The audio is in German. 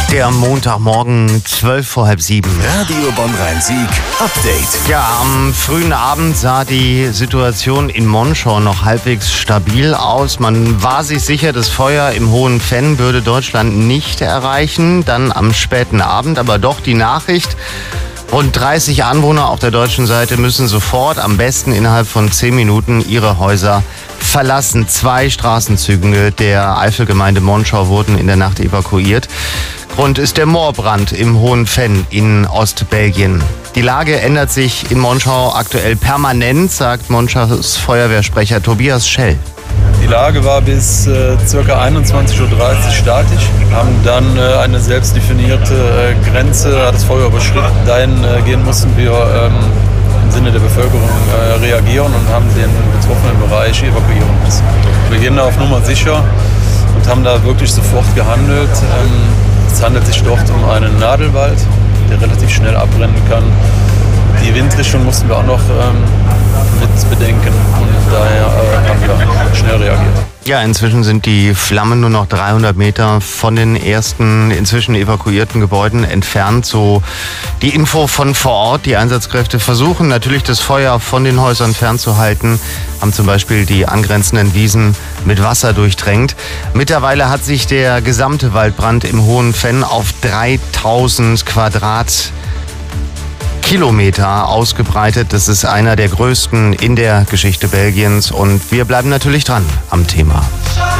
Der Montagmorgen, 6:40. Radio Bonn-Rhein-Sieg, Update. Ja, am frühen Abend sah die Situation in Monschau noch halbwegs stabil aus. Man war sich sicher, das Feuer im Hohen Venn würde Deutschland nicht erreichen. Dann am späten Abend aber doch die Nachricht: Rund 30 Anwohner auf der deutschen Seite müssen sofort, am besten innerhalb von 10 Minuten, ihre Häuser verlassen. 2 Straßenzüge der Eifelgemeinde Monschau wurden in der Nacht evakuiert. Grund ist der Moorbrand im Hohen Venn in Ostbelgien. Die Lage ändert sich in Monschau aktuell permanent, sagt Monschaus Feuerwehrsprecher Tobias Schell. Die Lage war bis ca. 21:30 Uhr statisch, haben dann eine selbst definierte Grenze, hat das Feuer überschritten. Dahin gehen mussten wir im Sinne der Bevölkerung reagieren und haben den betroffenen Bereich evakuieren müssen. Wir gehen da auf Nummer sicher und haben da wirklich sofort gehandelt. Es handelt sich dort um einen Nadelwald, der relativ schnell abbrennen kann. Die Windrichtung mussten wir auch noch mit bedenken und daher haben wir schnell reagiert. Ja, inzwischen sind die Flammen nur noch 300 Meter von den ersten inzwischen evakuierten Gebäuden entfernt. So die Info von vor Ort. Die Einsatzkräfte versuchen natürlich, das Feuer von den Häusern fernzuhalten, haben zum Beispiel die angrenzenden Wiesen mit Wasser durchtränkt. Mittlerweile hat sich der gesamte Waldbrand im Hohen Venn auf 3000 Quadratkilometer ausgebreitet. Das ist einer der größten in der Geschichte Belgiens und wir bleiben natürlich dran am Thema.